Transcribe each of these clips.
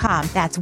100radioshows.com. That's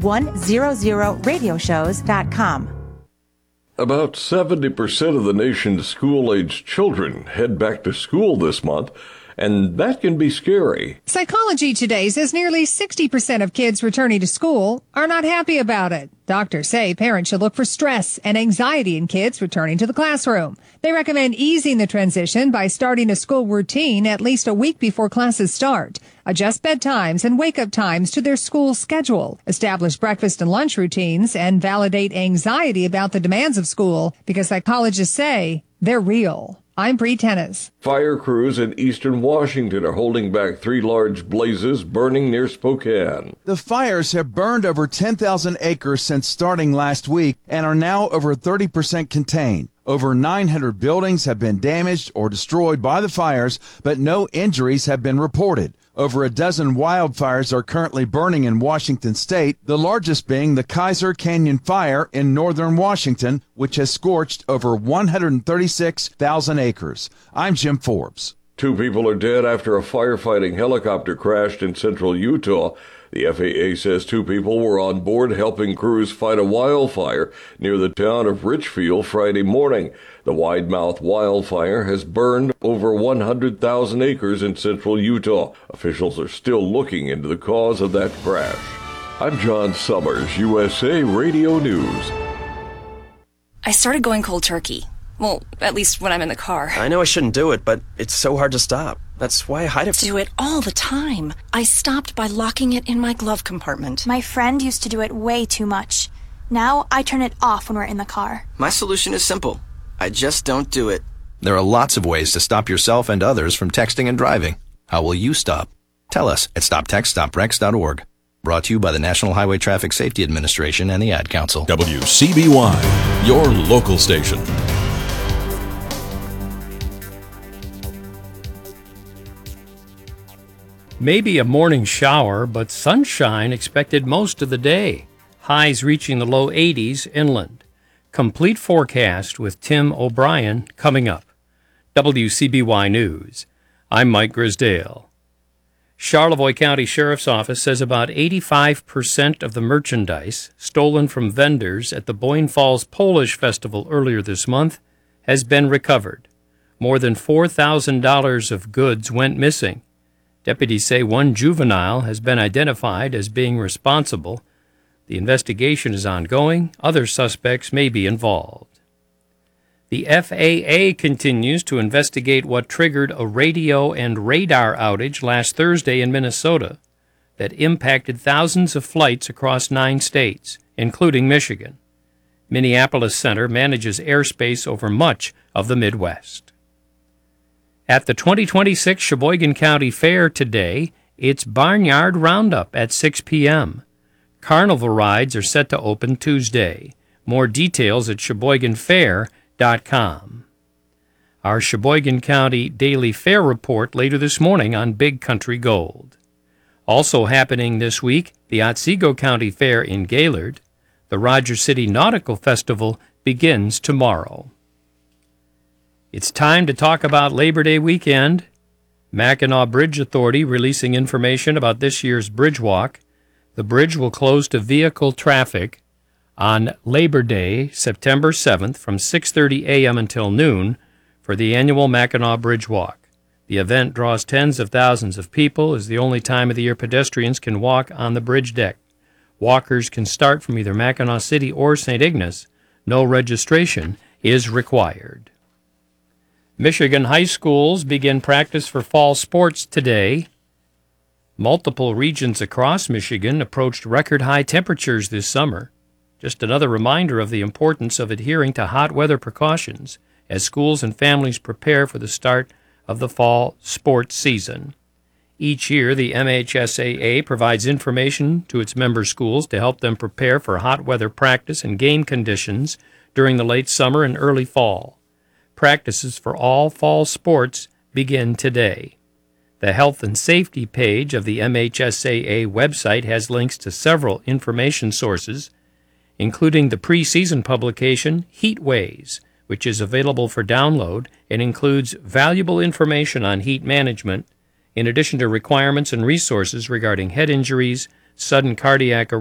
100radioshows.com. About 70% of the nation's school-aged children head back to school this month, and that can be scary. Psychology Today says nearly 60% of kids returning to school are not happy about it. Doctors say parents should look for stress and anxiety in kids returning to the classroom. They recommend easing the transition by starting a school routine at least a week before classes start. Adjust bedtimes and wake-up times to their school schedule. Establish breakfast and lunch routines and validate anxiety about the demands of school because psychologists say they're real. I'm Bree Tennis. Fire crews in eastern Washington are holding back 3 large blazes burning near Spokane. The fires have burned over 10,000 acres since starting last week and are now over 30% contained. Over 900 buildings have been damaged or destroyed by the fires, but no injuries have been reported. Over a dozen wildfires are currently burning in Washington state, the largest being the Kaiser Canyon Fire in northern Washington, which has scorched over 136,000 acres. I'm Jim Forbes. 2 people are dead after a firefighting helicopter crashed in central Utah. The FAA says 2 people were on board helping crews fight a wildfire near the town of Richfield Friday morning. The Widemouth wildfire has burned over 100,000 acres in central Utah. Officials are still looking into the cause of that crash. I'm John Summers, USA Radio News. I started going cold turkey. Well, at least when I'm in the car. I know I shouldn't do it, but it's so hard to stop. That's why I hide it. Do it all the time. I stopped by locking it in my glove compartment. My friend used to do it way too much. Now I turn it off when we're in the car. My solution is simple. I just don't do it. There are lots of ways to stop yourself and others from texting and driving. How will you stop? Tell us at stoptextstoprex.org. Brought to you by the National Highway Traffic Safety Administration and the Ad Council. WCBY, your local station. Maybe a morning shower, but sunshine expected most of the day. Highs reaching the low 80s inland. Complete forecast with Tim O'Brien coming up. WCBY News. I'm Mike Grisdale. Charlevoix County Sheriff's Office says about 85% of the merchandise stolen from vendors at the Boyne Falls Polish Festival earlier this month has been recovered. More than $4,000 of goods went missing. Deputies say one juvenile has been identified as being responsible. The investigation is ongoing. Other suspects may be involved. The FAA continues to investigate what triggered a radio and radar outage last Thursday in Minnesota that impacted thousands of flights across 9 states, including Michigan. Minneapolis Center manages airspace over much of the Midwest. At the 2026 Sheboygan County Fair today, it's Barnyard Roundup at 6 p.m. Carnival rides are set to open Tuesday. More details at SheboyganFair.com. Our Sheboygan County Daily Fair report later this morning on Big Country Gold. Also happening this week, the Otsego County Fair in Gaylord. The Rogers City Nautical Festival begins tomorrow. It's time to talk about Labor Day weekend. Mackinac Bridge Authority releasing information about this year's bridge walk. The bridge will close to vehicle traffic on Labor Day, September 7th, from 6:30 a.m. until noon for the annual Mackinac Bridge Walk. The event draws tens of thousands of people, is the only time of the year pedestrians can walk on the bridge deck. Walkers can start from either Mackinac City or St. Ignace. No registration is required. Michigan high schools begin practice for fall sports today. Multiple regions across Michigan approached record-high temperatures this summer. Just another reminder of the importance of adhering to hot weather precautions as schools and families prepare for the start of the fall sports season. Each year, the MHSAA provides information to its member schools to help them prepare for hot weather practice and game conditions during the late summer and early fall. Practices for all fall sports begin today. The Health and Safety page of the MHSAA website has links to several information sources, including the preseason publication Heatways, which is available for download and includes valuable information on heat management, in addition to requirements and resources regarding head injuries, sudden cardiac